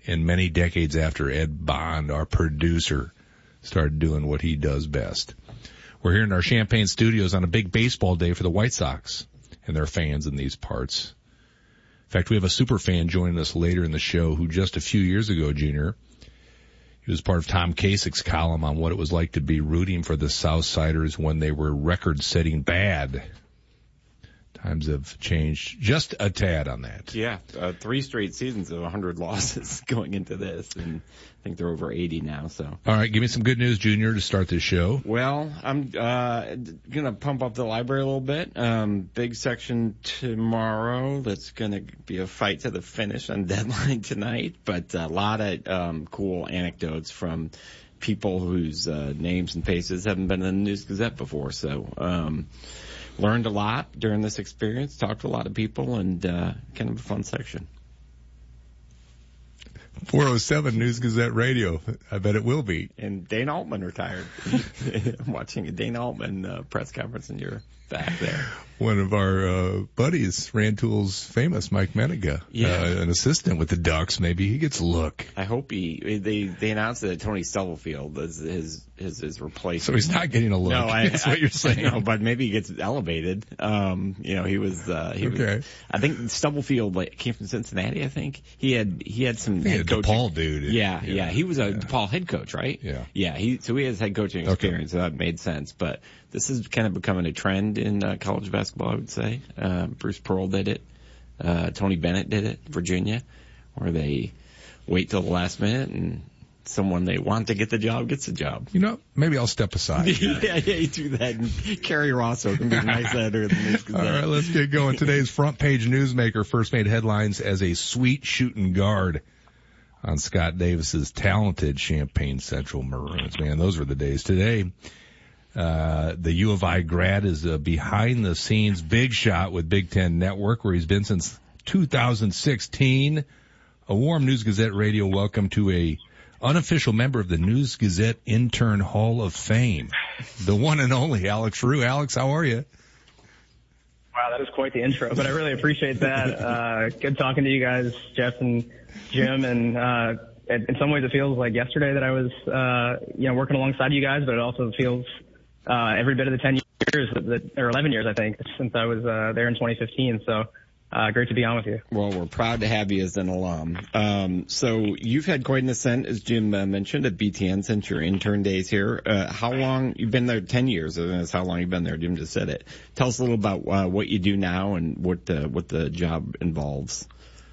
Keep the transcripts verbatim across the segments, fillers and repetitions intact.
and many decades after Ed Bond, our producer, started doing what he does best. We're here in our Champaign studios on a big baseball day for the White Sox and their fans in these parts. In fact, we have a super fan joining us later in the show who just a few years ago, Junior, he was part of Tom Kasich's column on what it was like to be rooting for the Southsiders when they were record-setting bad. Times have changed just a tad on that. Yeah, uh, three straight seasons of one hundred losses going into this, and I think they're over eighty now. So, all right, give me some good news, Junior, to start this show. Well, I'm uh going to pump up the library a little bit. Um, big section tomorrow. That's going to be a fight to the finish on deadline tonight, but a lot of um, cool anecdotes from people whose uh, names and faces haven't been in the News Gazette before. So. Um, Learned a lot during this experience, talked to a lot of people, and uh, kind of a fun section. four oh seven News Gazette Radio. I bet it will be. And Dane Altman retired. I'm watching a Dane Altman uh, press conference, and you're back there. One of our uh, buddies, Rantoul's famous Mike Meniga, yeah. uh, an assistant with the Ducks. Maybe he gets a look. I hope he. They they announced that Tony Stubblefield is his his his replacement. So he's not getting a look. No, I, that's what you're saying. No, but maybe he gets elevated. Um, you know, he was. Uh, he okay. Was, I think Stubblefield like, came from Cincinnati. I think he had he had some he head had coaching. DePaul dude. Yeah, yeah, yeah. He was a yeah. DePaul head coach, right? Yeah. Yeah. He so he has head coaching experience, okay. so that made sense. But this is kind of becoming a trend in uh, college basketball, I would say. Uh, Bruce Pearl did it. Uh, Tony Bennett did it, Virginia, where they wait till the last minute and someone they want to get the job gets the job. You know, maybe I'll step aside. yeah, yeah, you do that. And Kerry Rosso can be a nice editor of the News Gazette. All right, let's get going. Today's front page newsmaker first made headlines as a sweet shooting guard on Scott Davis's talented Champaign Central Maroons. Man, those were the days. Today, Uh, the U of I grad is a behind-the-scenes big shot with Big Ten Network, where he's been since two thousand sixteen. A warm News Gazette Radio welcome to a unofficial member of the News Gazette Intern Hall of Fame, the one and only Alex Rue. Alex, how are you? Wow, that was quite the intro, but I really appreciate that. Uh, good talking to you guys, Jeff and Jim, and uh, in some ways it feels like yesterday that I was, uh, you know, working alongside you guys, but it also feels Uh, every bit of the ten years, that, or eleven years, I think, since I was uh, there in twenty fifteen. So uh, great to be on with you. Well, we're proud to have you as an alum. Um, so you've had quite an ascent, as Jim uh, mentioned, at B T N since your intern days here. Uh, how long, you've been there ten years, and that's how long you've been there. Jim just said it. Tell us a little about uh, what you do now and what the, what the job involves.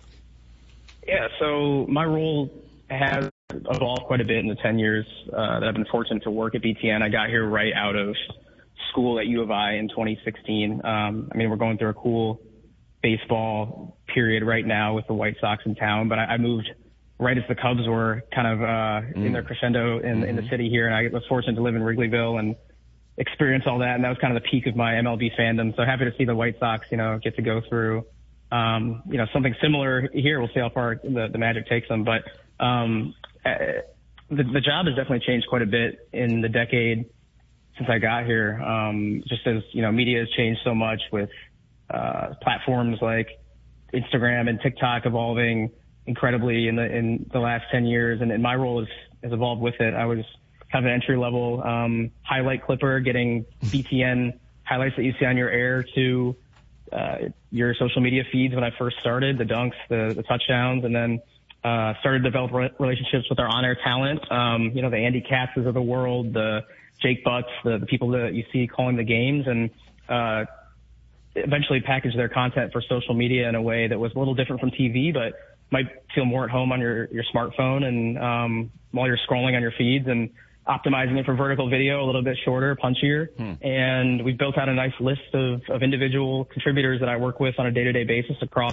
Yeah, so my role has evolved quite a bit in the ten years uh, that I've been fortunate to work at B T N. I got here right out of school at U of I in twenty sixteen. Um, I mean, we're going through a cool baseball period right now with the White Sox in town, but I, I moved right as the Cubs were kind of uh, mm. in their crescendo in, mm-hmm. in the city here, and I was fortunate to live in Wrigleyville and experience all that, and that was kind of the peak of my M L B fandom. So happy to see the White Sox, you know, get to go through, um, you know, something similar here. We'll see how far the, the Magic takes them, but um, Uh, the, the job has definitely changed quite a bit in the decade since I got here. Um, just as, you know, media has changed so much with, uh, platforms like Instagram and TikTok evolving incredibly in the, in the last ten years. And, and my role has, has evolved with it. I was kind of an entry level, um, highlight clipper, getting B T N highlights that you see on your air to, uh, your social media feeds when I first started, the dunks, the, the touchdowns, and then, Uh, started to develop re- relationships with our on-air talent, um, you know, the Andy Katzes of the world, the Jake Butts, the, the people that you see calling the games, and uh, eventually package their content for social media in a way that was a little different from T V, but might feel more at home on your, your smartphone and um, while you're scrolling on your feeds, and optimizing it for vertical video, a little bit shorter, punchier. Hmm. And we've built out a nice list of, of individual contributors that I work with on a day-to-day basis across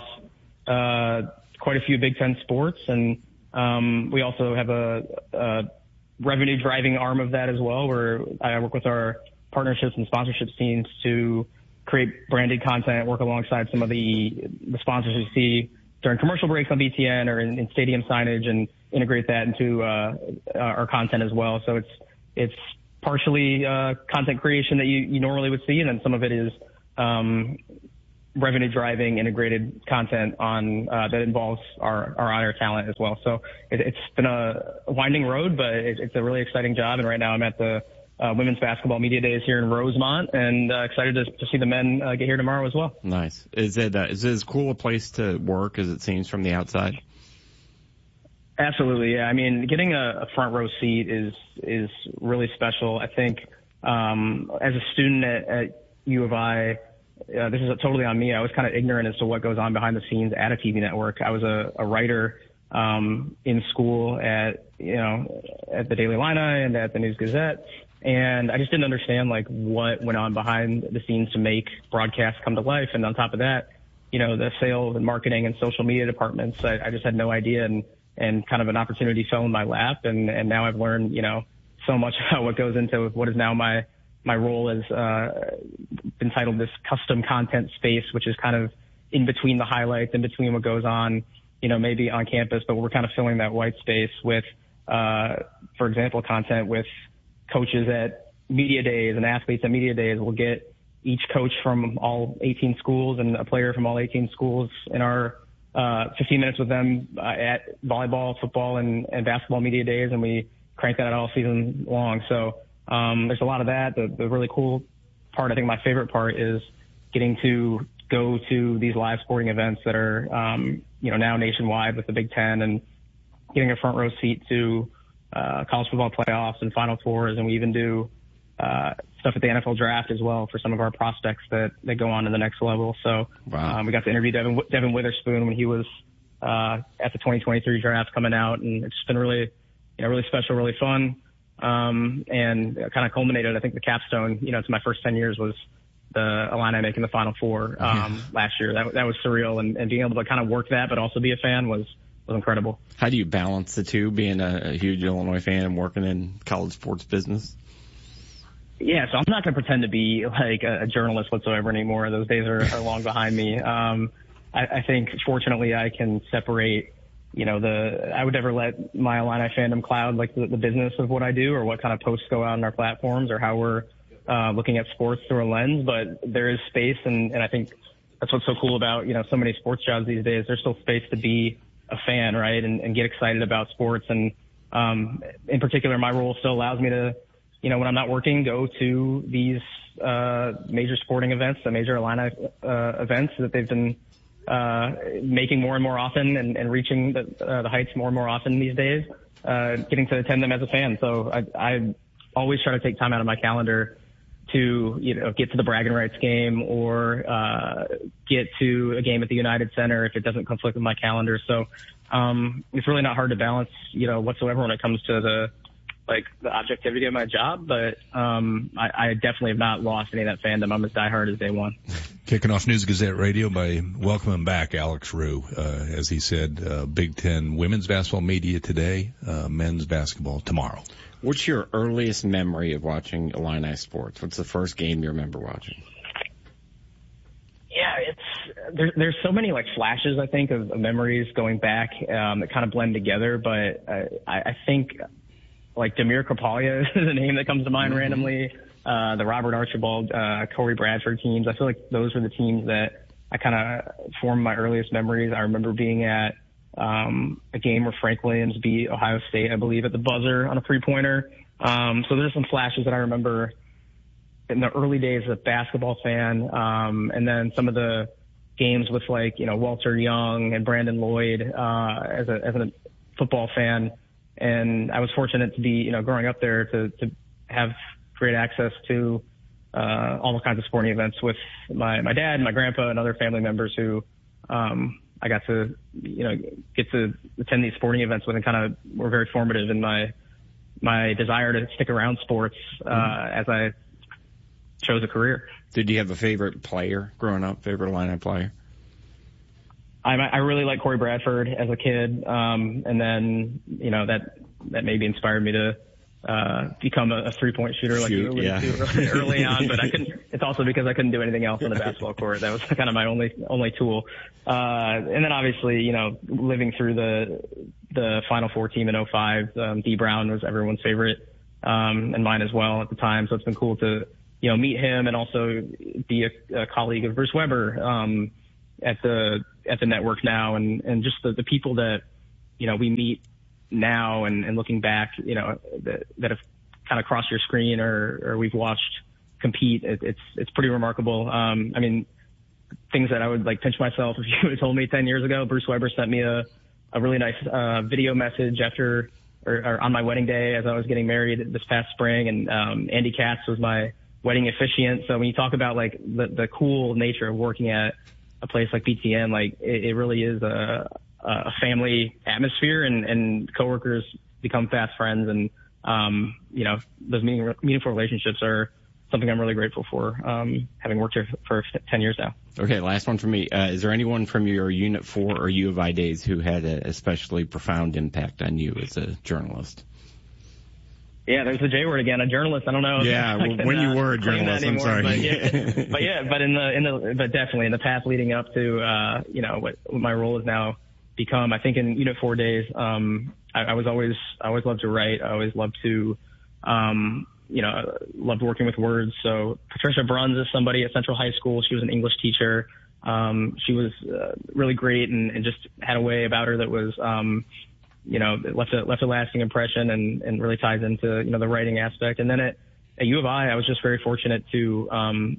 uh quite a few Big Ten sports, and um, we also have a, a revenue driving arm of that as well, where I work with our partnerships and sponsorships teams to create branded content, work alongside some of the the sponsors you see during commercial breaks on B T N or in, in stadium signage, and integrate that into uh, our content as well. So it's it's partially uh, content creation that you, you normally would see, and then some of it is um, revenue driving integrated content on uh, that involves our, our on-air talent as well. So it, it's been a winding road, but it, it's a really exciting job. And right now I'm at the uh, Women's Basketball Media Days here in Rosemont, and uh, excited to, to see the men uh, get here tomorrow as well. Nice. Is it, uh, is it as cool a place to work as it seems from the outside? Absolutely, yeah. I mean, getting a, a front row seat is is really special. I think um, as a student at, at U of I, uh, this is totally on me. I was kind of ignorant as to what goes on behind the scenes at a T V network. I was a, a writer um, in school at you know at the Daily Illini and at the News Gazette, and I just didn't understand like what went on behind the scenes to make broadcasts come to life. And on top of that, you know, the sales and marketing and social media departments, I, I just had no idea. And and kind of an opportunity fell in my lap. And, and now I've learned, you know, so much about what goes into what is now my, my role as, uh, entitled this custom content space, which is kind of in between the highlights, in between what goes on, you know, maybe on campus, but we're kind of filling that white space with, uh, for example, content with coaches at media days and athletes at media days. We'll get each coach from all eighteen schools and a player from all eighteen schools in our Uh, fifteen minutes with them uh, at volleyball, football, and, and basketball media days, and we crank that out all season long. So um, there's a lot of that. The, the really cool part, I think my favorite part, is getting to go to these live sporting events that are, um, you know, now nationwide with the Big Ten, and getting a front row seat to uh, college football playoffs and Final Fours, and we even do uh, stuff at the N F L draft as well for some of our prospects that, that go on to the next level. So wow. um, we got to interview Devin, Devin Witherspoon when he was uh, at the twenty twenty-three draft coming out, and it's been really, you know, really special, really fun, um, and kind of culminated. I think the capstone, you know, to my first ten years was the Illini making the Final Four um, last year. That that was surreal, and, and being able to kind of work that, but also be a fan was was incredible. How do you balance the two, being a, a huge Illinois fan and working in college sports business? Yeah, so I'm not going to pretend to be like a, a journalist whatsoever anymore. Those days are, are long behind me. Um, I, I think fortunately I can separate, you know, the, I would never let my Illini fandom cloud like the, the business of what I do or what kind of posts go out on our platforms or how we're uh, looking at sports through a lens, but there is space. And, and I think that's what's so cool about, you know, so many sports jobs these days. There's still space to be a fan, right? And, and get excited about sports. And, um, in particular, my role still allows me to, you know, when I'm not working, go to these uh, major sporting events, the major Illini uh, events that they've been uh, making more and more often and, and reaching the, uh, the heights more and more often these days, uh, getting to attend them as a fan. So I, I always try to take time out of my calendar to, you know, get to the bragging rights game or uh, get to a game at the United Center if it doesn't conflict with my calendar. So um, it's really not hard to balance, you know, whatsoever when it comes to the like the objectivity of my job, but um, I, I definitely have not lost any of that fandom. I'm as diehard as day one. Kicking off News Gazette Radio by welcoming back Alex Rue. Uh, as he said, uh, Big Ten women's basketball media today, uh, men's basketball tomorrow. What's your earliest memory of watching Illini sports? What's the first game you remember watching? Yeah, it's there, there's so many like flashes, I think, of, of memories going back um, that kind of blend together, but uh, I, I think like Demir Kapalia is a name that comes to mind mm-hmm. randomly. Uh, the Robert Archibald, uh, Corey Bradford teams. I feel like those were the teams that I kind of formed my earliest memories. I remember being at, um, a game where Frank Williams beat Ohio State, I believe, at the buzzer on a three pointer. Um, so there's some flashes that I remember in the early days as a basketball fan. Um, and then some of the games with like, you know, Walter Young and Brandon Lloyd, uh, as a, as a football fan. And I was fortunate to be, you know, growing up there to, to have great access to, uh, all kinds of sporting events with my, my dad and my grandpa and other family members who, um, I got to, you know, get to attend these sporting events with and kind of were very formative in my, my desire to stick around sports, uh, mm-hmm. as I chose a career. Did you have a favorite player growing up, favorite Illini player? I, I really like Corey Bradford as a kid, um, and then you know that that maybe inspired me to uh, become a, a three-point shooter like you alluded yeah. to early, early on. But I couldn't. It's also because I couldn't do anything else on the basketball court. That was kind of my only only tool. Uh, and then obviously, you know, living through the the Final Four team in oh five, um, D Brown was everyone's favorite, um, and mine as well at the time. So it's been cool to you you know, meet him and also be a, a colleague of Bruce Weber um, at the at the network now, and, and just the, the people that, you know, we meet now and, and looking back, you know, that, that have kind of crossed your screen or, or we've watched compete. It, it's it's pretty remarkable. Um, I mean, things that I would like pinch myself if you would have told me ten years ago. Bruce Weber sent me a, a really nice uh, video message after or, or on my wedding day as I was getting married this past spring, and um, Andy Katz was my wedding officiant. So when you talk about like the, the cool nature of working at a place like B T N, like it, it really is a, a family atmosphere, and, and coworkers become fast friends, and um, you know, those meaning, meaningful relationships are something I'm really grateful for, um, having worked here for ten years now. Okay, last one for me. Uh, is there anyone from your Unit four or U of I days who had an especially profound impact on you as a journalist? Yeah, there's the J word again, a journalist. I don't know. Yeah, if I can, when you uh, were a journalist, I'm sorry. But yeah, but yeah, but in the, in the, but definitely in the path leading up to, uh, you know, what, what my role has now become, I think in Unit four days, um, I, I was always, I always loved to write. I always loved to, um, you know, loved working with words. So Patricia Bruns is somebody at Central High School. She was an English teacher. Um, she was uh, really great and, and just had a way about her that was, um, you know, left a, left a lasting impression and, and really ties into, you know, the writing aspect. And then at, at U of I, I was just very fortunate to, um,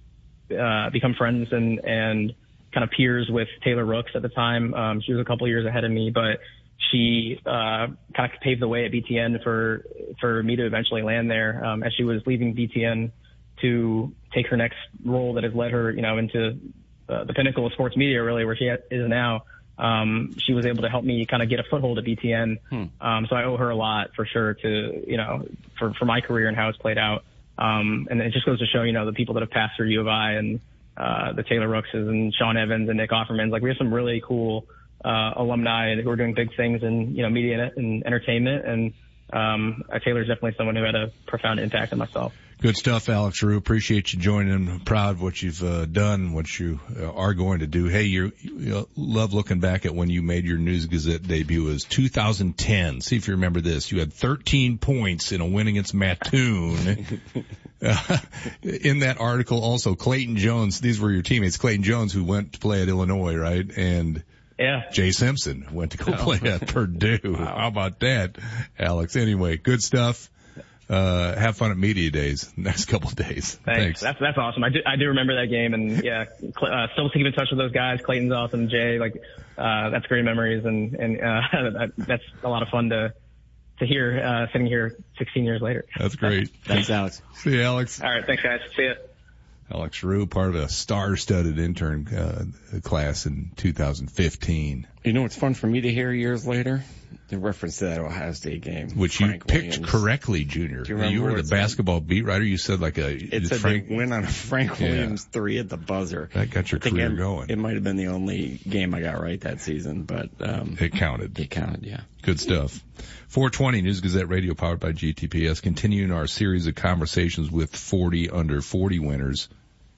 uh, become friends and, and kind of peers with Taylor Rooks at the time. Um, she was a couple years ahead of me, but she uh, kind of paved the way at B T N for for me to eventually land there. Um, as she was leaving B T N to take her next role that has led her, you know, into uh, the pinnacle of sports media, really, where she is now. Um, she was able to help me kind of get a foothold at B T N. Hmm. Um, so I owe her a lot for sure to, you know, for for my career and how it's played out. Um, and it just goes to show, you know, the people that have passed through U of I and uh, the Taylor Rookses and Sean Evans and Nick Offermans. Like, we have some really cool Uh, alumni who are doing big things in, you know, media and entertainment. And um, Taylor's definitely someone who had a profound impact on myself. Good stuff, Alex Rue. Appreciate you joining. I'm proud of what you've uh, done, what you uh, are going to do. Hey, you're, you love looking back at when you made your News Gazette debut. It was two thousand ten. See if you remember this. You had thirteen points in a win against Mattoon. uh, in that article also, Clayton Jones, these were your teammates, Clayton Jones, who went to play at Illinois, right? And yeah, Jay Simpson went to go oh. play at Purdue. Wow. How about that, Alex? Anyway, good stuff. Uh, have fun at media days next couple of days. Thanks. Thanks. That's, that's awesome. I do, I do remember that game, and yeah, uh, still keep in touch with those guys. Clayton's awesome. Jay, like, uh, that's great memories, and, and, uh, that's a lot of fun to, to hear, uh, sitting here sixteen years later. That's great. Thanks, Alex. See you, Alex. All right. Thanks, guys. See ya. Alex Rue, part of a star-studded intern uh, class in two thousand fifteen. You know what's fun for me to hear years later? The reference to that Ohio State game. Which Frank you picked Williams. correctly, Junior. Do you, remember you were the basketball said? beat writer. You said like a... It said Frank, they win on a Frank yeah. Williams three at the buzzer. That got your career it, going. It might have been the only game I got right that season, but... Um, it counted. It counted, yeah. Good stuff. four twenty News Gazette Radio powered by G T P S. Continuing our series of conversations with forty under forty winners.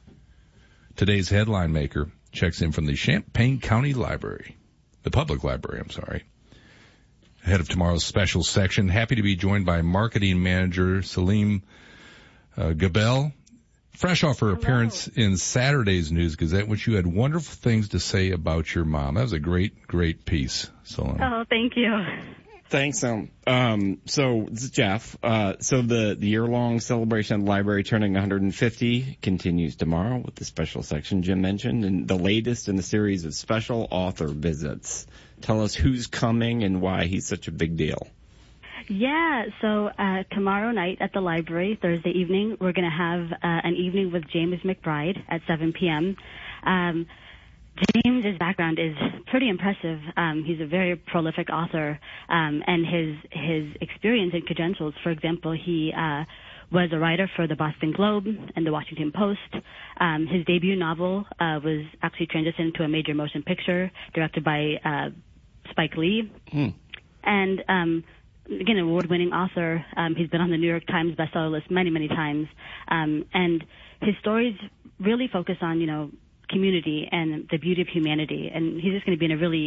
Today's headline maker checks in from the Champaign County Library, the public library, I'm sorry. Ahead of tomorrow's special section, happy to be joined by marketing manager Salim uh, Gabel, fresh off her Hello. appearance in Saturday's News Gazette, which you had wonderful things to say about your mom. That was a great, great piece, Salim. Oh, thank you. Thanks, um, um, so this is Jeff. Uh, so the, the year-long celebration of the library turning one hundred fifty continues tomorrow with the special section Jim mentioned, and the latest in the series of special author visits. Tell us who's coming and why he's such a big deal. Yeah, so uh, tomorrow night at the library, Thursday evening, we're going to have uh, an evening with James McBride at seven p.m. Um, James's background is pretty impressive. Um, he's a very prolific author, um, and his his experience and credentials. For example, he uh, was a writer for the Boston Globe and the Washington Post. Um, his debut novel uh, was actually transitioned to a major motion picture directed by uh, Spike Lee. Hmm. And um, again, an award-winning author. Um, he's been on the New York Times bestseller list many, many times. Um, and his stories really focus on, you know, community and the beauty of humanity, and he's just going to be in a really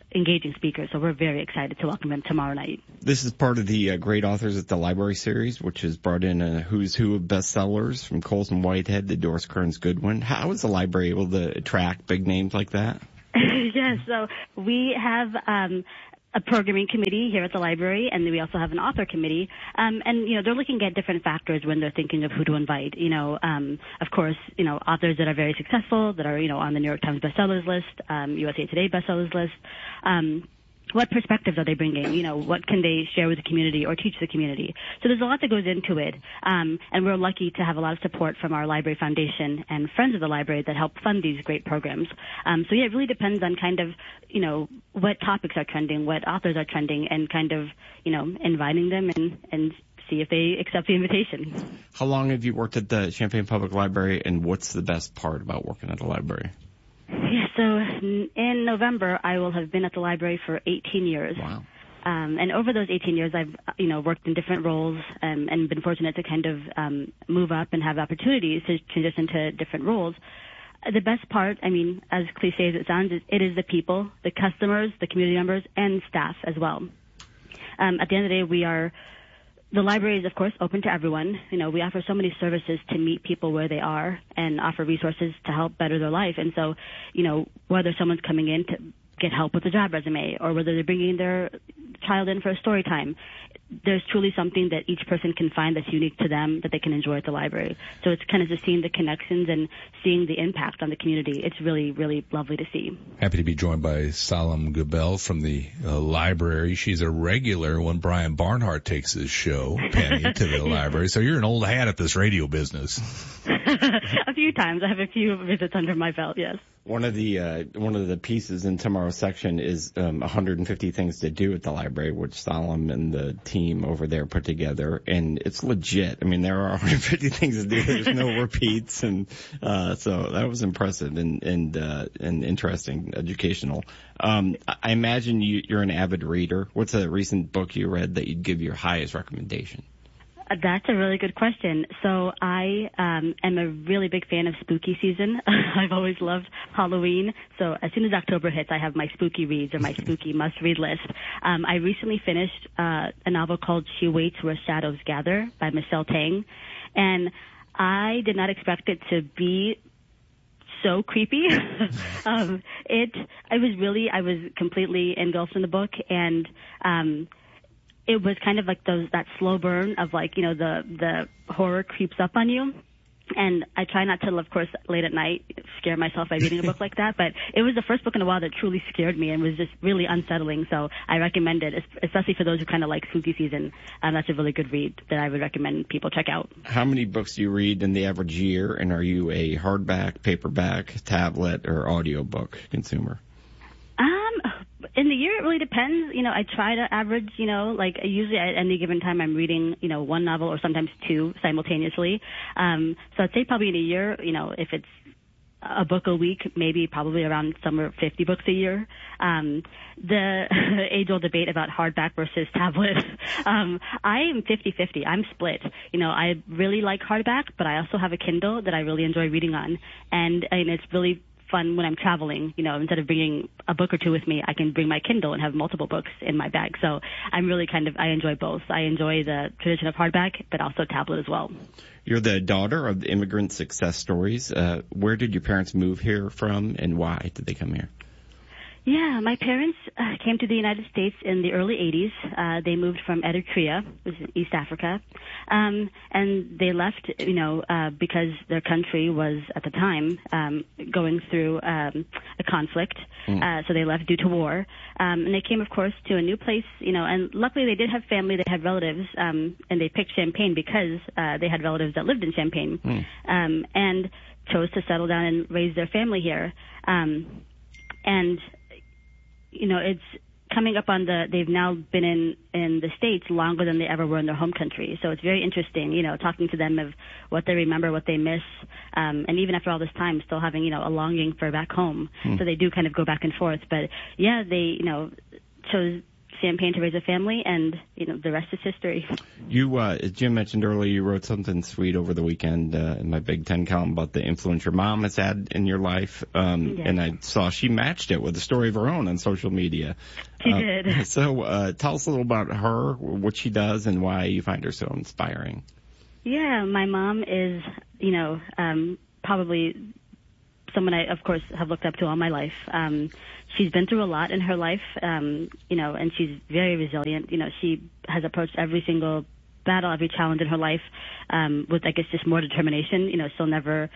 engaging speakers. So we're very excited to welcome them tomorrow night. This is part of the uh, Great Authors at the Library series, which has brought in a who's who of bestsellers from Colson Whitehead to Doris Kearns Goodwin. How is the library able to attract big names like that? Yes, so we have um, a programming committee here at the library, and we also have an author committee. Um, and, you know, they're looking at different factors when they're thinking of who to invite. You know, um, of course, you know, authors that are very successful, that are, you know, on the New York Times bestsellers list, um, U S A Today bestsellers list. Um, what perspectives are they bringing? You know, what can they share with the community or teach the community? So there's a lot that goes into it. Um, and we're lucky to have a lot of support from our library foundation and friends of the library that help fund these great programs. Um, so yeah, it really depends on kind of, you know, what topics are trending, what authors are trending, and kind of, you know, inviting them and, and see if they accept the invitation. How long have you worked at the Champaign Public Library, and what's the best part about working at the library? Yeah, so in November, I will have been at the library for eighteen years. Wow. Um, and over those eighteen years, I've, you know, worked in different roles um, and been fortunate to kind of um, move up and have opportunities to transition to different roles. The best part, I mean, as cliche as it sounds, is it is the people, the customers, the community members, and staff as well. Um, at the end of the day, we are... The library is, of course, open to everyone. You know, we offer so many services to meet people where they are and offer resources to help better their life. And so, you know, whether someone's coming in to get help with a job resume or whether they're bringing their child in for a story time, there's truly something that each person can find that's unique to them that they can enjoy at the library. So it's kind of just seeing the connections and seeing the impact on the community. It's really, really lovely to see. Happy to be joined by Salem Gabel from the uh, library. She's a regular when Brian Barnhart takes his show, Penny, to the library. So you're an old hat at this radio business. A few times. I have a few visits under my belt, yes. One of the uh, one of the pieces in tomorrow's section is um, one hundred fifty things to do at the library, which Salem and the team over there put together, and it's legit. I mean, there are one hundred fifty things to do. There's no repeats, and uh, so that was impressive and and uh, and interesting, educational. Um, I imagine you, you're an avid reader. What's a recent book you read that you'd give your highest recommendation? That's a really good question. So I um, am a really big fan of spooky season. I've always loved Halloween. So as soon as October hits, I have my spooky reads or my spooky must-read list. Um, I recently finished uh, a novel called She Waits Where Shadows Gather by Michelle Tang. And I did not expect it to be so creepy. um, it, I was really, I was completely engulfed in the book, and um, it was kind of like those, that slow burn of like, you know, the, the horror creeps up on you. And I try not to, of course, late at night, scare myself by reading a book like that. But it was the first book in a while that truly scared me and was just really unsettling. So I recommend it, especially for those who kind of like spooky season. Um, that's a really good read that I would recommend people check out. How many books do you read in the average year? And are you a hardback, paperback, tablet, or audiobook consumer? Um, in the year, it really depends. You know, I try to average, you know, like usually at any given time I'm reading, you know, one novel or sometimes two simultaneously. Um, so I'd say probably in a year, you know, if it's a book a week, maybe probably around somewhere fifty books a year. Um, the age-old debate about hardback versus tablet. Um, I am fifty-fifty. I'm split. You know, I really like hardback, but I also have a Kindle that I really enjoy reading on. And, and it's really fun when I'm traveling. You know, instead of bringing a book or two with me, I can bring my Kindle and have multiple books in my bag. So I'm really kind of, I enjoy both. I enjoy the tradition of hardback, but also tablet as well. You're the daughter of the immigrant success stories. Uh, where did your parents move here from, and why did they come here? Yeah, my parents uh, came to the United States in the early eighties. Uh, they moved from Eritrea, which is East Africa, um, and they left, you know, uh, because their country was at the time um, going through um, a conflict. Mm. Uh, so they left due to war, um, and they came, of course, to a new place, you know. And luckily, they did have family; they had relatives, um, and they picked Champaign because uh, they had relatives that lived in Champaign, mm. um, and chose to settle down and raise their family here. Um, and You know, it's coming up on the, they've now been in, in the States longer than they ever were in their home country. So it's very interesting, you know, talking to them of what they remember, what they miss. Um, and even after all this time, still having, you know, a longing for back home. Hmm. So they do kind of go back and forth. But yeah, they, you know, chose Champaign to raise a family, and, you know, the rest is history. You, uh, as Jim mentioned earlier, you wrote something sweet over the weekend uh, in my Big Ten column about the influence your mom has had in your life, um, yes. and I saw she matched it with a story of her own on social media. She uh, did. So uh, tell us a little about her, what she does, and why you find her so inspiring. Yeah, my mom is, you know, um, probably someone I, of course, have looked up to all my life. Um, she's been through a lot in her life, um, you know, and she's very resilient. You know, she has approached every single battle, every challenge in her life um, with, I guess, just more determination. You know, she'll never,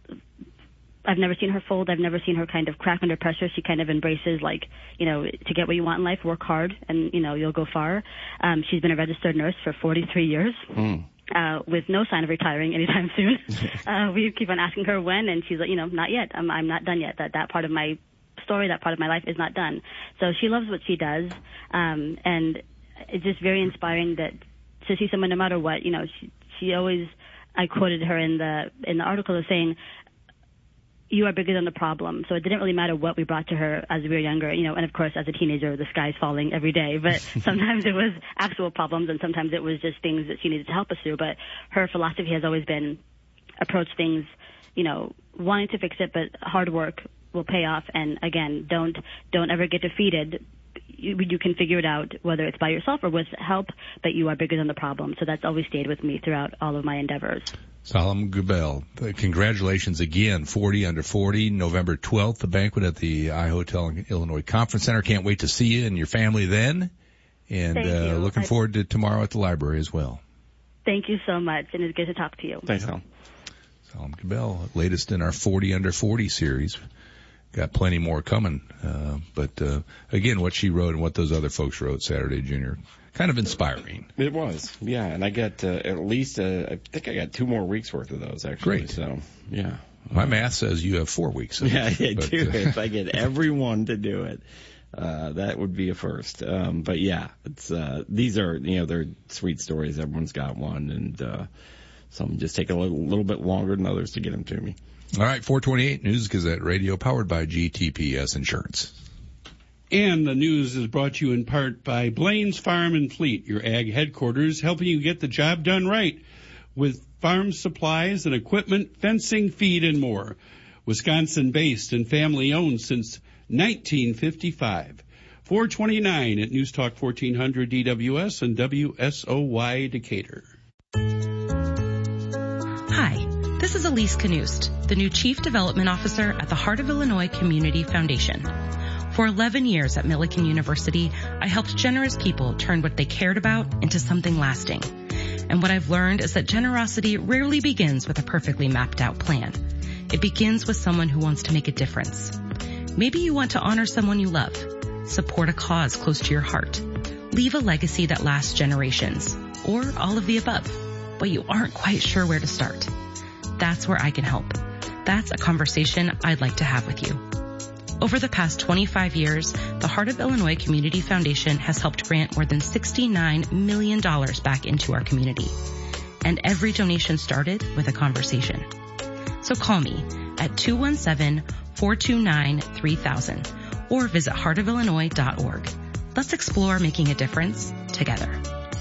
I've never seen her fold. I've never seen her kind of crack under pressure. She kind of embraces, like, you know, to get what you want in life, work hard, and, you know, you'll go far. Um, she's been a registered nurse for forty-three years. Mm. Uh, with no sign of retiring anytime soon. uh, we keep on asking her when, and she's like, you know, not yet. I'm, I'm not done yet. That that part of my story, that part of my life is not done. So she loves what she does, um, and it's just very inspiring that to see someone, no matter what, you know, she, she always, I quoted her in the in the article as saying, you are bigger than the problem. So it didn't really matter what we brought to her as we were younger, you know, and of course as a teenager the sky's falling every day, but sometimes it was actual problems and sometimes it was just things that she needed to help us through. But her philosophy has always been approach things, you know, wanting to fix it, but hard work will pay off. And again, don't don't ever get defeated. You, you can figure it out, whether it's by yourself or with help, but you are bigger than the problem. So that's always stayed with me throughout all of my endeavors. Solomon Gabel, congratulations again. forty under forty, November twelfth, the banquet at the iHotel Illinois Conference Center. Can't wait to see you and your family then. And uh, looking I, forward to tomorrow at the library as well. Thank you so much, and it's good to talk to you. Thanks, Al. Solomon Gabel, latest in our forty under forty series. Got plenty more coming. Uh, but, uh, again, what she wrote and what those other folks wrote Saturday, Junior, kind of inspiring. It was, yeah. And I got uh, at least, uh, I think I got two more weeks worth of those, actually. Great. So, yeah. My math says you have four weeks. Of yeah, it, I but, do. Uh, if I get everyone to do it, uh, that would be a first. Um, but yeah, it's, uh, these are, you know, they're sweet stories. Everyone's got one. And, uh, some just take a little, little bit longer than others to get them to me. All right, four twenty-eight News Gazette Radio, powered by G T P S Insurance. And the news is brought to you in part by Blaine's Farm and Fleet, your ag headquarters, helping you get the job done right with farm supplies and equipment, fencing, feed, and more. Wisconsin-based and family-owned since nineteen fifty-five. four twenty-nine at News Talk fourteen hundred D W S and W S O Y Decatur. Hi. This is Elise Knust, the new Chief Development Officer at the Heart of Illinois Community Foundation. For eleven years at Millikan University, I helped generous people turn what they cared about into something lasting. And what I've learned is that generosity rarely begins with a perfectly mapped out plan. It begins with someone who wants to make a difference. Maybe you want to honor someone you love, support a cause close to your heart, leave a legacy that lasts generations, or all of the above, but you aren't quite sure where to start. That's where I can help. That's a conversation I'd like to have with you. Over the past twenty-five years, the Heart of Illinois Community Foundation has helped grant more than sixty-nine million dollars back into our community. And every donation started with a conversation. So call me at two one seven, four two nine, three thousand or visit heart of illinois dot org. Let's explore making a difference together.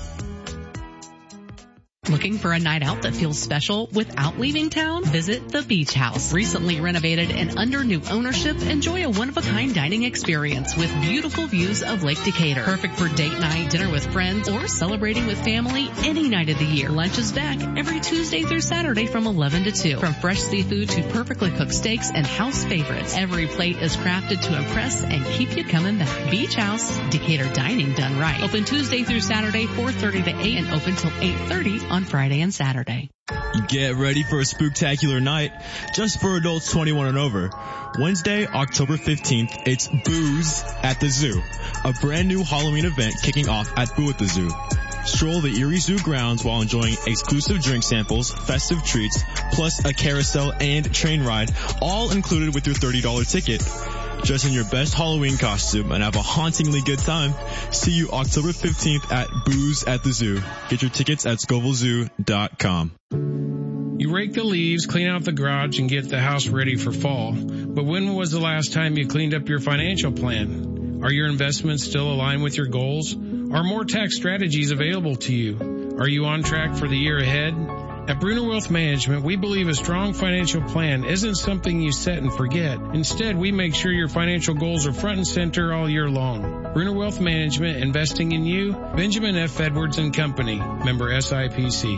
Looking for a night out that feels special without leaving town? Visit the Beach House. Recently renovated and under new ownership, enjoy a one-of-a-kind dining experience with beautiful views of Lake Decatur. Perfect for date night, dinner with friends, or celebrating with family any night of the year. Lunch is back every Tuesday through Saturday from eleven to two. From fresh seafood to perfectly cooked steaks and house favorites, every plate is crafted to impress and keep you coming back. Beach House, Decatur dining done right. Open Tuesday through Saturday, four thirty to eight, and open till eight thirty on Friday and Saturday. Get ready for a spooktacular night just for adults twenty-one and over. Wednesday, October fifteenth, it's Booze at the Zoo, a brand new Halloween event kicking off at Boo at the Zoo. Stroll the Erie Zoo grounds while enjoying exclusive drink samples, festive treats, plus a carousel and train ride, all included with your thirty dollars ticket. Dress in your best Halloween costume and have a hauntingly good time. See you October fifteenth at Booze at the Zoo. Get your tickets at scoville zoo dot com. You rake the leaves, clean out the garage, and get the house ready for fall. But when was the last time you cleaned up your financial plan? Are your investments still aligned with your goals? Are more tax strategies available to you? Are you on track for the year ahead? At Bruner Wealth Management, we believe a strong financial plan isn't something you set and forget. Instead, we make sure your financial goals are front and center all year long. Bruner Wealth Management, investing in you. Benjamin F. Edwards and Company, member S I P C.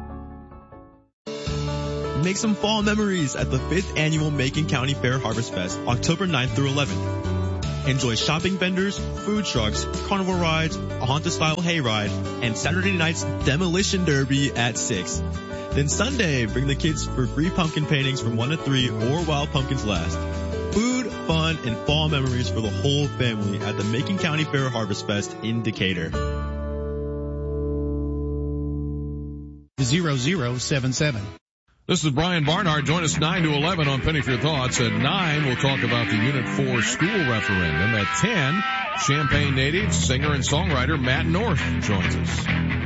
Make some fall memories at the fifth annual Macon County Fair Harvest Fest, October ninth through eleventh. Enjoy shopping vendors, food trucks, carnival rides, a haunted-style hayride, and Saturday night's Demolition Derby at six. Then Sunday, bring the kids for free pumpkin paintings from one to three or while pumpkins last. Food, fun, and fall memories for the whole family at the Macon County Fair Harvest Fest in Decatur. zero zero seven seven. This is Brian Barnhart. Join us nine to eleven on Penny for Your Thoughts. At nine, we'll talk about the Unit four school referendum. At ten, Champaign native, singer and songwriter Matt North joins us.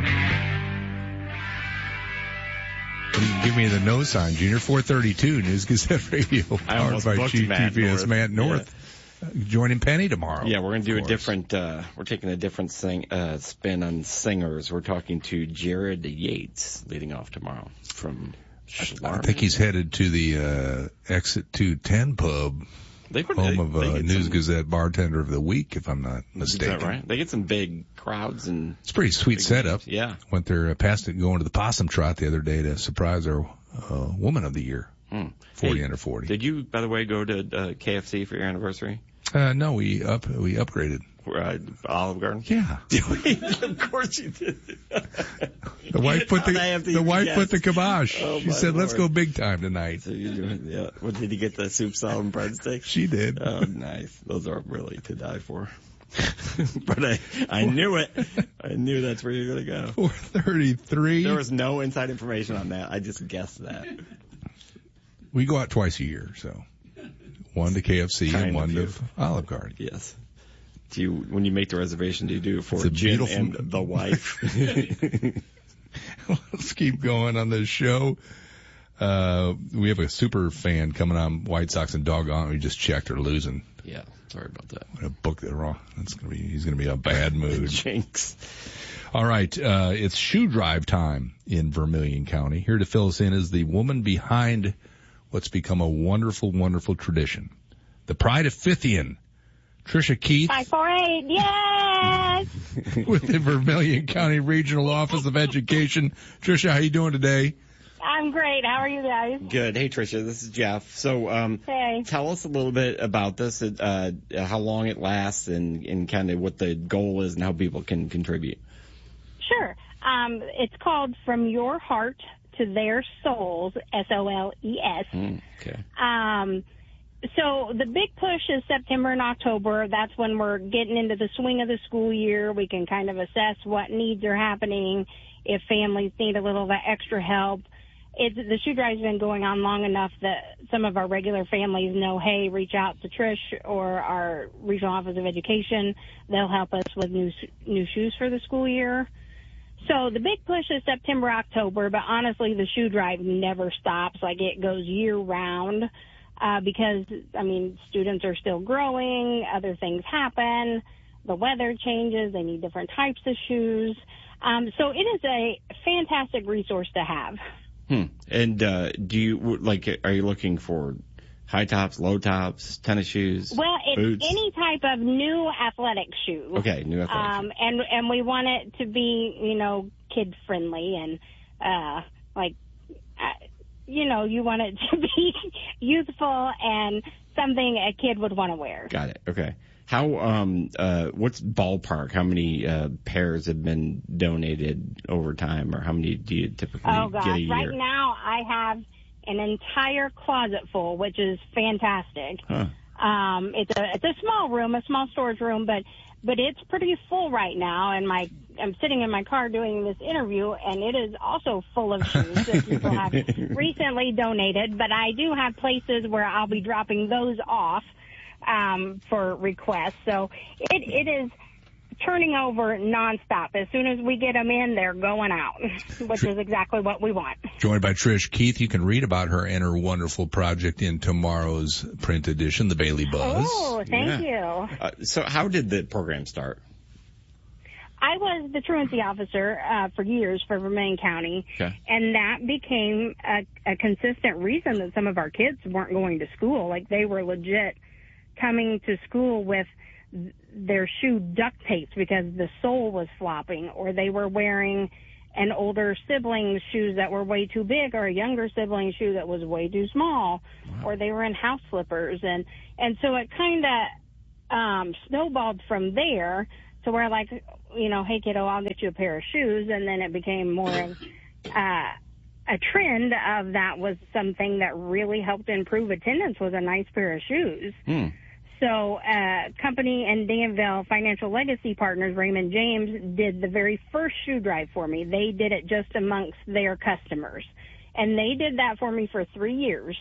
Give me the no sign, Junior. four thirty-two, News Gazette Radio, powered by G T P S. Matt North. Yeah. Joining Penny tomorrow. Yeah, we're going to do a different, uh, we're taking a different sing, uh, spin on singers. We're talking to Jared Yates leading off tomorrow from I think he's headed to the uh Exit two ten pub, they put, home they, of uh, News some, Gazette Bartender of the Week, if I'm not mistaken. Is that right? They get some big crowds and it's a pretty sweet setup. Games. Yeah, went there uh, past it going to the Possum Trot the other day to surprise our uh, Woman of the Year, hmm. forty hey, under forty. Did you, by the way, go to uh, K F C for your anniversary? Uh, no, we up we upgraded. Uh, Olive Garden? Yeah. Of course you did. The wife put the, the wife guess. put the kibosh. Oh, she said, Lord. Let's go big time tonight. So you're doing, yeah. Well, did you get the soup, salad, and breadsticks? She did. Oh, nice. Those are really to die for. But I, I knew it. I knew that's where you're going to go. four thirty-three. There was no inside information on that. I just guessed that. We go out twice a year, so. One to K F C kind and one to Olive Garden. Yes. Do you, when you make the reservation, do you do it for Jim and the wife? Let's keep going on this show. Uh, we have a super fan coming on White Sox and doggone. We just checked they're losing. Yeah. Sorry about that. I'm going to book that wrong. That's going to be, he's going to be in a bad mood. Jinx. All right. Uh, it's shoe drive time in Vermilion County. Here to fill us in is the woman behind what's become a wonderful, wonderful tradition. The Pride of Fithian, Tricia Keith. five four eight, yes! With the Vermilion County Regional Office of Education. Tricia, how you doing today? I'm great. How are you guys? Good. Hey, Tricia, this is Jeff. So, um, hey. Tell us a little bit about this, uh, how long it lasts and, and kind of what the goal is and how people can contribute. Sure. Um, it's called From Your Heart to Their Souls, S O L E S. Mm, okay. Um, so the big push is September and October. That's when we're getting into the swing of the school year. We can kind of assess what needs are happening, if families need a little bit extra help. It's, the shoe drive's been going on long enough that some of our regular families know, hey, reach out to Trish or our Regional Office of Education. They'll help us with new new shoes for the school year. So the big push is September, October, but honestly, the shoe drive never stops. Like, it goes year-round uh, because, I mean, students are still growing, other things happen, the weather changes, they need different types of shoes. Um, so it is a fantastic resource to have. Hmm. And uh, do you, like, are you looking for high tops, low tops, tennis shoes, well, it's boots? Any type of new athletic shoe. Okay, new athletic um, shoe. And, and we want it to be, you know, kid-friendly and, uh, like, uh, you know, you want it to be youthful and something a kid would want to wear. Got it. Okay. How, um, uh, what's ballpark? How many, uh, pairs have been donated over time, or how many do you typically oh, get gosh. a year? Right now I have an entire closet full, which is fantastic. Huh. Um, it's a, it's a small room, a small storage room, but, but it's pretty full right now. And my, I'm sitting in my car doing this interview, and it is also full of shoes that people have recently donated, but I do have places where I'll be dropping those off. Um, for requests. So it, it is turning over nonstop. As soon as we get them in, they're going out, which is exactly what we want. Joined by Trish Keith. You can read about her and her wonderful project in tomorrow's print edition, the Bailey Buzz. Oh, thank Yeah. you. Uh, so how did the program start? I was the truancy officer uh, for years for Vermilion County, Okay. and that became a, a consistent reason that some of our kids weren't going to school. Like, they were legit coming to school with their shoe duct taped because the sole was flopping, or they were wearing an older sibling's shoes that were way too big, or a younger sibling's shoe that was way too small, wow. or they were in house slippers. And, and so it kind of um, snowballed from there to where, like, you know, hey, kiddo, I'll get you a pair of shoes. And then it became more of uh, a trend of that was something that really helped improve attendance was a nice pair of shoes. Mm. So uh, company and Danville Financial Legacy Partners, Raymond James, did the very first shoe drive for me. They did it just amongst their customers. And they did that for me for three years.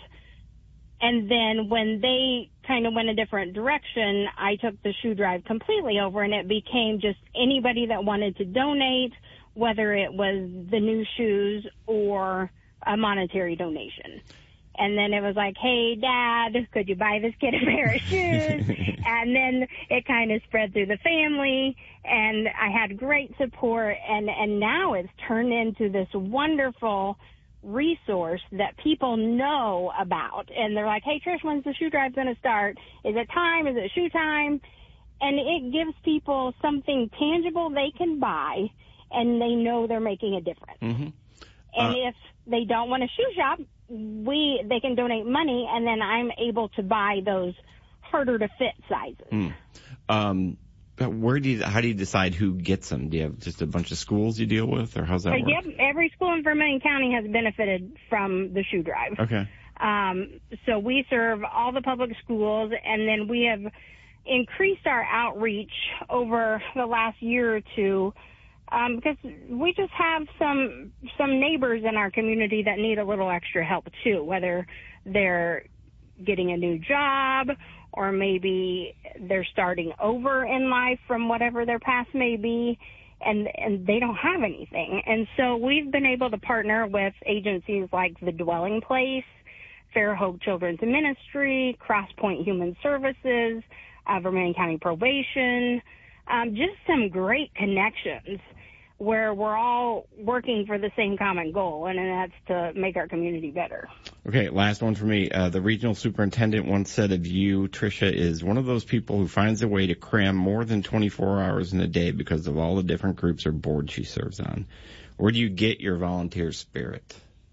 And then when they kind of went a different direction, I took the shoe drive completely over, and it became just anybody that wanted to donate, whether it was the new shoes or a monetary donation. And then it was like, hey, Dad, could you buy this kid a pair of shoes? And then it kind of spread through the family, and I had great support, and, and now it's turned into this wonderful resource that people know about. And they're like, hey, Trish, when's the shoe drive going to start? Is it time? Is it shoe time? And it gives people something tangible they can buy, and they know they're making a difference. Mm-hmm. And Uh, if they don't want a shoe shop, we they can donate money, and then I'm able to buy those harder to fit sizes. Mm. Um, but where do you, how do you decide who gets them? Do you have just a bunch of schools you deal with, or how's that But work? yep, every school in Vermilion County has benefited from the shoe drive. Okay. Um, so we serve all the public schools, and then we have increased our outreach over the last year or two. Um, because we just have some some neighbors in our community that need a little extra help too, whether they're getting a new job or maybe they're starting over in life from whatever their past may be, and and they don't have anything. And so we've been able to partner with agencies like The Dwelling Place, Fairhope Children's Ministry, Crosspoint Human Services, uh, Vermilion County Probation, um, just some great connections where we're all working for the same common goal, and that's to make our community better. Okay, last one for me. Uh, the regional superintendent once said of you, Tricia, is one of those people who finds a way to cram more than twenty-four hours in a day because of all the different groups or boards she serves on. Where do you get your volunteer spirit?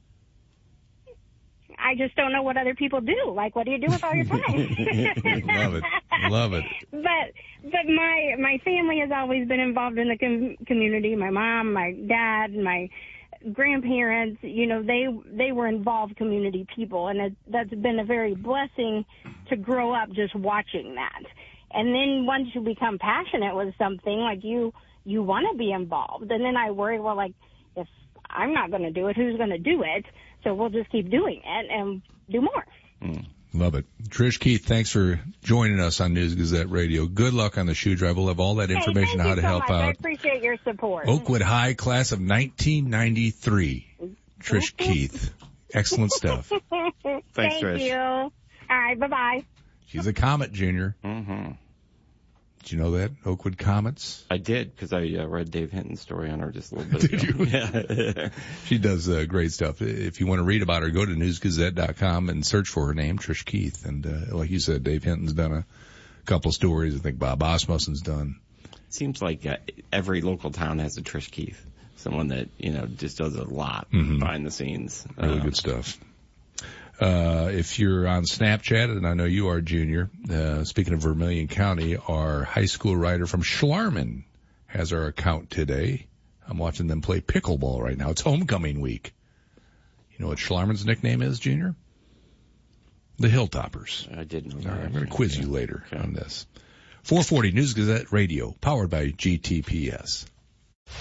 I just don't know what other people do. Like, what do you do with all your time? Love it. Love it. But but my my family has always been involved in the com- community. My mom, my dad, my grandparents, you know, they they were involved community people, and it, that's been a very blessing to grow up just watching that. And then once you become passionate with something, like you you want to be involved. And then I worry, well, like, if I'm not going to do it, who's going to do it? So we'll just keep doing it and do more. Mm. Love it. Trish Keith, thanks for joining us on News Gazette Radio. Good luck on the shoe drive. We'll have all that information hey, how to so help much. out. I appreciate your support. Oakwood High, class of nineteen ninety-three. Trish Keith. Excellent stuff. Thanks, Thank Trish. you. All right, bye-bye. She's a Comet Junior. Mm-hmm. Did you know that? Oakwood Comets? I did, because I uh, read Dave Hinton's story on her just a little bit Did ago. you? Yeah. She does uh, great stuff. If you want to read about her, go to news gazette dot com and search for her name, Trish Keith. And uh, like you said, Dave Hinton's done a couple stories. I think Bob Osmussen's done. Seems like uh, every local town has a Trish Keith, someone that, you know, just does a lot Mhm. behind the scenes. Really Um, good stuff. Uh, if you're on Snapchat, and I know you are, Junior, uh, speaking of Vermilion County, our high school writer from Schlarman has our account today. I'm watching them play pickleball right now. It's homecoming week. You know what Schlarman's nickname is, Junior? The Hilltoppers. I didn't know All that. right, I'm going to quiz you later Okay. on this. four forty News Gazette Radio, powered by G T P S.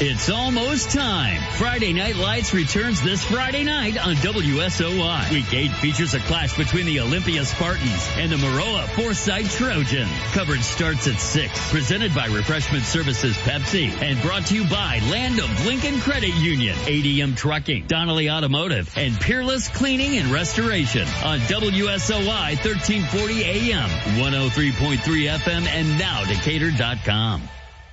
It's almost time. Friday Night Lights returns this Friday night on W S O Y. Week eight features a clash between the Olympia Spartans and the Maroa Forsyth Trojans. Coverage starts at six. Presented by Refreshment Services Pepsi and brought to you by Land of Lincoln Credit Union, A D M Trucking, Donnelly Automotive, and Peerless Cleaning and Restoration on W S O Y thirteen forty A M, one oh three point three F M, and now Decatur dot com.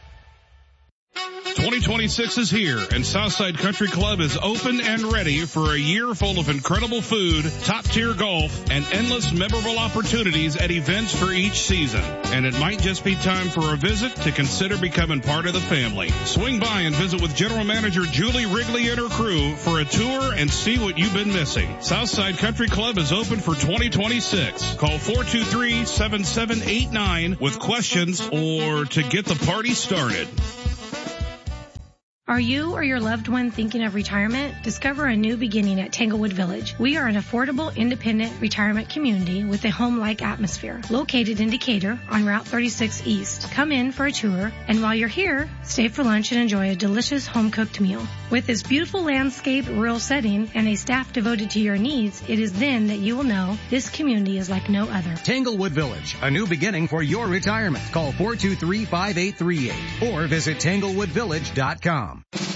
twenty twenty-six is here, and Southside Country Club is open and ready for a year full of incredible food, top-tier golf, and endless memorable opportunities at events for each season. And it might just be time for a visit to consider becoming part of the family. Swing by and visit with General Manager Julie Wrigley and her crew for a tour and see what you've been missing. Southside Country Club is open for twenty twenty-six. Call four two three, seven seven eight nine with questions or to get the party started. Are you or your loved one thinking of retirement? Discover a new beginning at Tanglewood Village. We are an affordable, independent retirement community with a home-like atmosphere. Located in Decatur on Route thirty-six East. Come in for a tour, and while you're here, stay for lunch and enjoy a delicious home-cooked meal. With this beautiful landscape, rural setting, and a staff devoted to your needs, it is then that you will know this community is like no other. Tanglewood Village, a new beginning for your retirement. Call four two three, five eight three eight or visit tanglewood village dot com.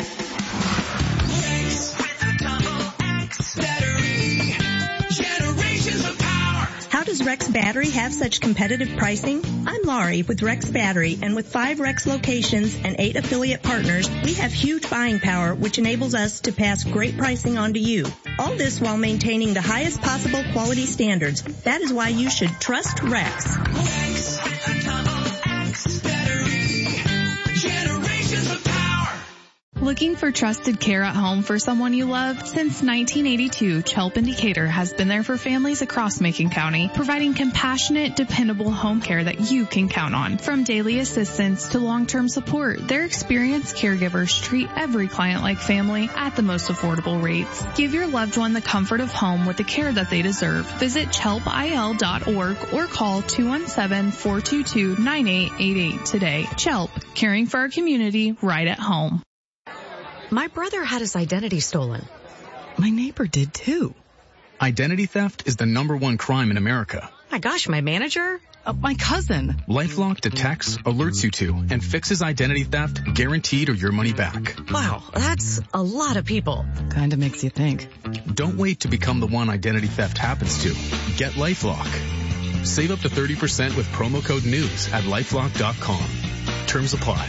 How does Rex Battery have such competitive pricing? I'm Laurie with Rex Battery, and with five Rex locations and eight affiliate partners, we have huge buying power, which enables us to pass great pricing on to you. All this while maintaining the highest possible quality standards. That is why you should trust Rex. Rex X Battery, generations of power. Looking for trusted care at home for someone you love? Since nineteen eighty-two, Chelp in Decatur has been there for families across Macon County, providing compassionate, dependable home care that you can count on. From daily assistance to long-term support, their experienced caregivers treat every client like family at the most affordable rates. Give your loved one the comfort of home with the care that they deserve. Visit chelp I L dot org or call two one seven, four two two, nine eight eight eight today. Chelp, caring for our community right at home. My brother had his identity stolen. My neighbor did too. Identity theft is the number one crime in America. My gosh, my manager? Uh, my cousin. LifeLock detects, alerts you to, and fixes identity theft, guaranteed or your money back. Wow, that's a lot of people. Kinda makes you think. Don't wait to become the one identity theft happens to. Get LifeLock. Save up to thirty percent with promo code NEWS at lifelock dot com. Terms apply.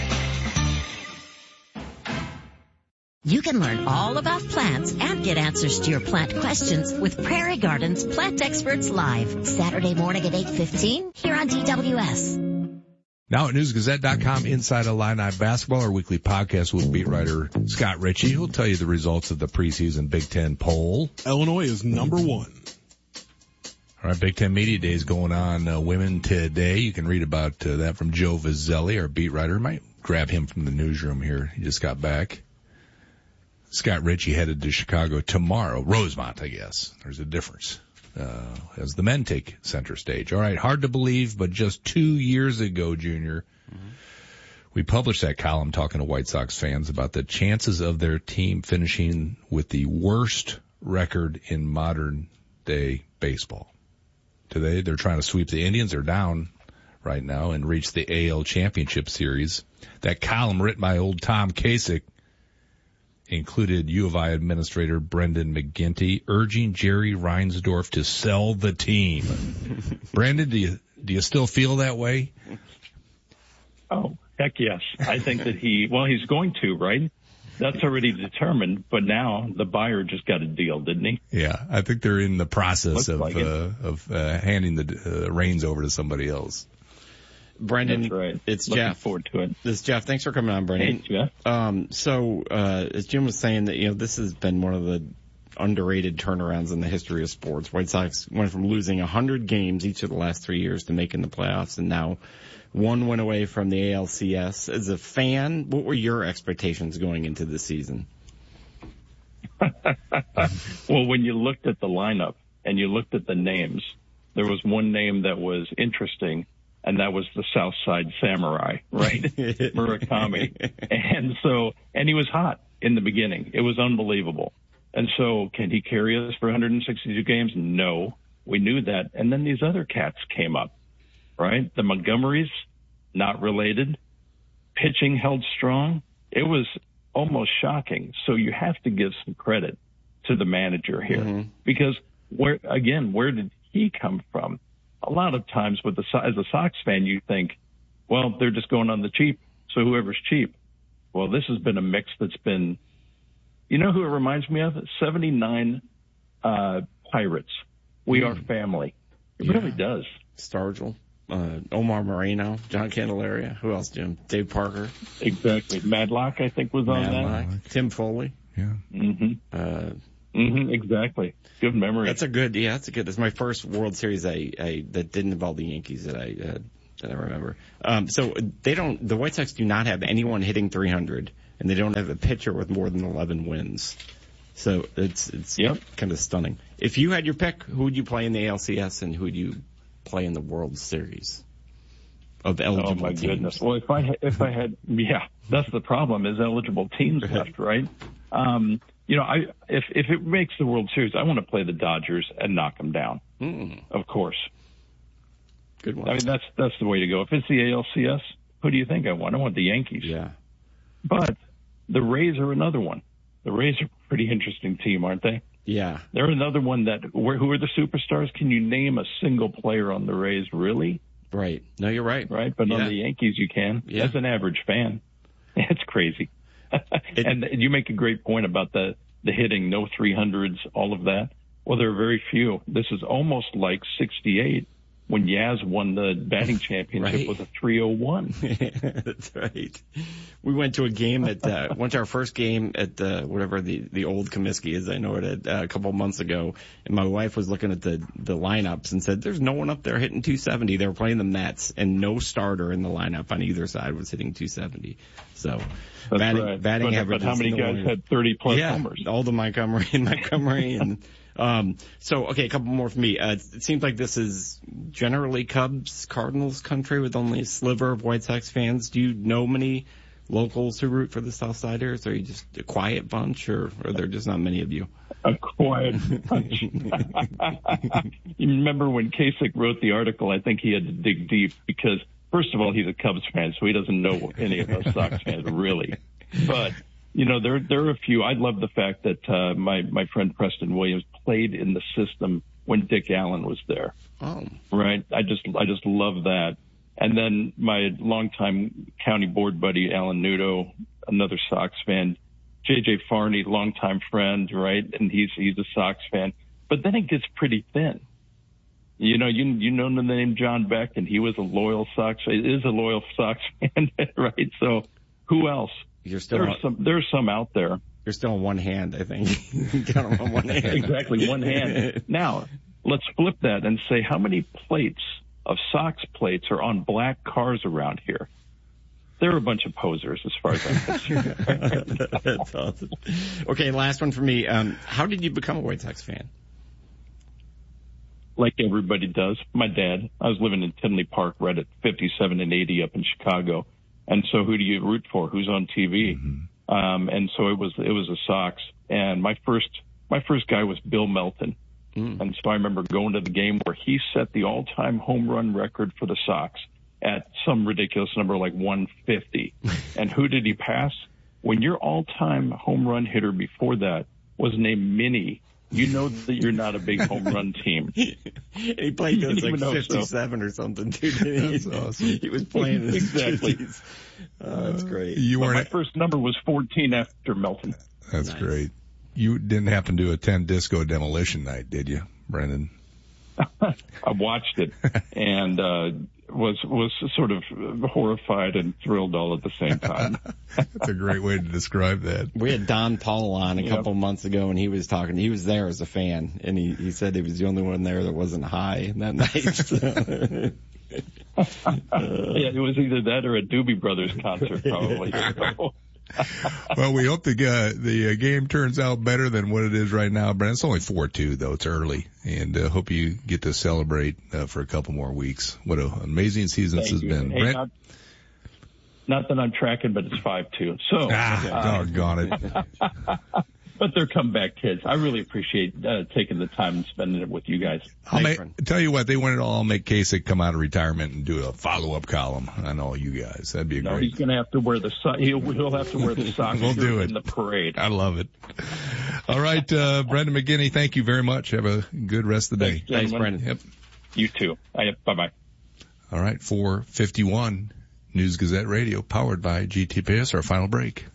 You can learn all about plants and get answers to your plant questions with Prairie Gardens Plant Experts Live, Saturday morning at eight fifteen here on D W S. Now at news gazette dot com, Inside Illini Basketball, our weekly podcast with beat writer Scott Ritchie, who'll tell you the results of the preseason Big Ten poll. Illinois is number one. All right, Big Ten Media Day is going on. Uh, women today. You can read about uh, that from Joe Vizzelli, our beat writer. Might grab him from the newsroom here. He just got back. Scott Ritchie headed to Chicago tomorrow. Rosemont, I guess. There's a difference. Uh, as the men take center stage. All right, hard to believe, but just two years ago, Junior, mm-hmm. we published that column talking to White Sox fans about the chances of their team finishing with the worst record in modern day baseball. Today, they're trying to sweep the Indians. They're down right now and reach the A L Championship Series. That column written by old Tom Kasich included U of I Administrator Brendan McGinty urging Jerry Reinsdorf to sell the team. Brendan, do you do you still feel that way? Oh, heck yes. I think that he, well, he's going to, right? That's already determined, but now the buyer just got a deal, didn't he? Yeah, I think they're in the process Looks of like uh, of uh, handing the uh, reins over to somebody else. Brendan, That's right. it's Looking Jeff. forward to it. This is Jeff. Thanks for coming on, Brendan. Hey, Jeff. Um, so, uh, as Jim was saying, that, you know, this has been one of the underrated turnarounds in the history of sports. White Sox went from losing one hundred games each of the last three years to making the playoffs, and now one went away from the A L C S. As a fan, what were your expectations going into the season? Well, when you looked at the lineup and you looked at the names, there was one name that was interesting, and that was the South Side Samurai, right? Murakami. And so, and And he was hot in the beginning. It was unbelievable. And so can he carry us for one hundred sixty-two games? No. We knew that. And then these other cats came up, right? The Montgomerys, not related. Pitching held strong. It was almost shocking. So you have to give some credit to the manager here. Mm-hmm. Because, where again, where did he come from? A lot of times with the, as a Sox fan, you think, well, they're just going on the cheap, so whoever's cheap. Well, this has been a mix that's been, you know who it reminds me of? seventy-nine uh, Pirates. We mm. are family. It yeah. really does. Stargell, uh, Omar Moreno, John Candelaria. Who else, Jim? Dave Parker. Exactly. Madlock, I think, was on Madlock. that. Tim Foley. Yeah. Mm-hmm. Uh, mm-hmm. Exactly. Good memory. That's a good, yeah, that's a good, that's my first World Series I, I that didn't involve the Yankees that I, uh, that I remember. Um, so they don't, the White Sox do not have anyone hitting three hundred, and they don't have a pitcher with more than eleven wins. So it's it's yep. kind of stunning. If you had your pick, who would you play in the A L C S and who would you play in the World Series of eligible teams? Oh my teams? goodness! Well, if I if I had, yeah, that's the problem is eligible teams left, right? Um, you know, I if if it makes the World Series, I want to play the Dodgers and knock them down. Mm. Of course. Good one. I mean, that's that's the way to go. If it's the A L C S, who do you think I want? I want the Yankees. Yeah. But the Rays are another one. The Rays are a pretty interesting team, aren't they? Yeah. They're another one that, where, who are the superstars? Can you name a single player on the Rays, really? Right. No, you're right. Right? But yeah. on the Yankees, you can. Yeah. As an average fan. It's crazy. It, and you make a great point about the, the hitting, no three hundreds, all of that. Well, there are very few. This is almost like sixty-eight. When Yaz won the batting championship right. with a three oh one. That's right. We went to a game at, uh, went to our first game at, uh, whatever the, the old Comiskey is, I know it, at, uh, a couple of months ago. And my wife was looking at the, the lineups and said, there's no one up there hitting two seventy. They were playing the Mets and no starter in the lineup on either side was hitting two seventy. So, That's batting, right. batting but, average. But how many no guys had thirty plus yeah, homers? All the Montgomery and Montgomery and, Um, so, okay, a couple more for me. Uh, it seems like this is generally Cubs, Cardinals country with only a sliver of White Sox fans. Do you know many locals who root for the Southsiders? Or are you just a quiet bunch, or are there just not many of you? A quiet bunch. You remember when Kasich wrote the article, I think he had to dig deep because, first of all, he's a Cubs fan, so he doesn't know any of us Sox fans, really. But you know, there there are a few. I love the fact that uh, my my friend Preston Williams played in the system when Dick Allen was there. Oh, right. I just I just love that. And then my longtime county board buddy Alan Nudo, another Sox fan. J J Farney, longtime friend, right? And he's he's a Sox fan. But then it gets pretty thin. You know, you you know the name John Beck, and he was a loyal Sox. Is a loyal Sox fan, right? So who else? You're still there's some there's some out there. You're still on one hand, I think. Count them on one hand. Exactly, one hand. Now, let's flip that and say how many plates of Sox plates are on black cars around here? They're a bunch of posers as far as I'm concerned. That's awesome. Okay, last one for me. Um, how did you become a White Sox fan? Like everybody does. My dad. I was living in Tinley Park right at fifty-seven and eighty up in Chicago. And so who do you root for? Who's on T V? Mm-hmm. Um, and so it was, it was the Sox. And my first, my first guy was Bill Melton. Mm. And so I remember going to the game where he set the all-time home run record for the Sox at some ridiculous number like one fifty. And who did he pass? When your all-time home run hitter before that was named Minnie, you know that you're not a big home run team. He played those like fifty-seven so. Or something, dude. That's awesome. He was playing in exactly. Oh, that's great. You well, weren't. My first number was fourteen after Melton. That's nice. Great. You didn't happen to attend Disco Demolition Night, did you, Brendan? I watched it and uh was was sort of horrified and thrilled all at the same time. That's a great way to describe that. We had Don Paul on a yep. couple months ago, and he was talking. He was there as a fan, and he, he said he was the only one there that wasn't high that night. So. Yeah, it was either that or a Doobie Brothers concert, probably. Well, we hope the uh, the uh, game turns out better than what it is right now, Brent. It's only four two, though. It's early, and uh, hope you get to celebrate uh, for a couple more weeks. What an amazing season Thank this has you. been. Hey, Brent? not, Not that I'm tracking, but it's five two. So, ah, uh, doggone it. But they're comeback kids. I really appreciate uh, taking the time and spending it with you guys. I'll make, tell you what, they want it all. I'll make Kasich come out of retirement and do a follow-up column on all you guys. That'd be a no, great. He's going to have to wear the so- he'll, he'll have to wear the socks we'll do it. in the parade. I love it. All right, uh, Brendan McGinney, thank you very much. Have a good rest of the day. Thanks, Thanks Brendan. Yep. You too. Bye-bye. All right, four fifty-one News Gazette Radio, powered by G T P S. Our final break.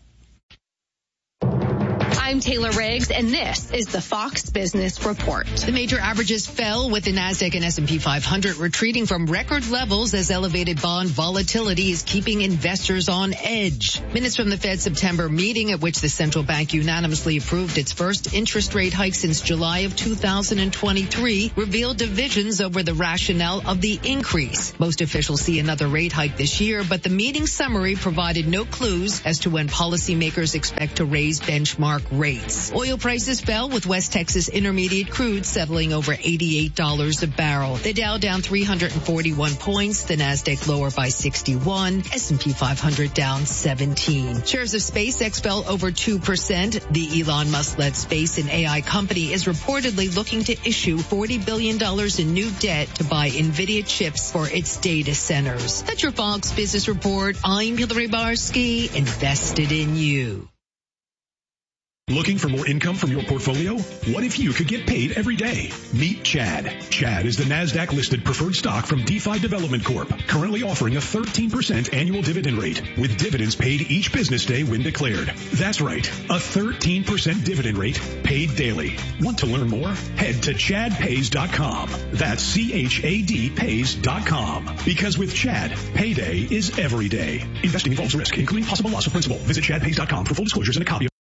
I'm Taylor Riggs, and this is the Fox Business Report. The major averages fell, with the NASDAQ and S and P five hundred retreating from record levels as elevated bond volatility is keeping investors on edge. Minutes from the Fed's September meeting, at which the central bank unanimously approved its first interest rate hike since July of two thousand twenty-three, revealed divisions over the rationale of the increase. Most officials see another rate hike this year, but the meeting summary provided no clues as to when policymakers expect to raise benchmark rates. Oil prices fell, with West Texas Intermediate crude settling over eighty-eight dollars a barrel. The Dow down three hundred forty-one points, the NASDAQ lower by sixty-one, S and P five hundred down seventeen. Shares of SpaceX fell over two percent. The Elon Musk-led space and A I company is reportedly looking to issue forty billion dollars in new debt to buy NVIDIA chips for its data centers. That's your Fox Business Report. I'm Hillary Barsky, invested in you. Looking for more income from your portfolio? What if you could get paid every day? Meet Chad. Chad is the NASDAQ-listed preferred stock from DeFi Development Corp, currently offering a thirteen percent annual dividend rate, with dividends paid each business day when declared. That's right, a thirteen percent dividend rate paid daily. Want to learn more? Head to chad pays dot com. That's C H A D pays dot com. Because with Chad, payday is every day. Investing involves risk, including possible loss of principal. Visit chad pays dot com for full disclosures and a copy of